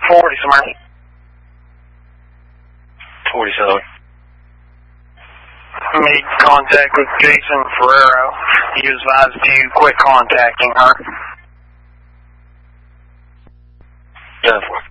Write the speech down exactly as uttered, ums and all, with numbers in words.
forty-seven. forty-seven. Made contact with Jason Ferrero. He was advised to quit contacting her. Definitely.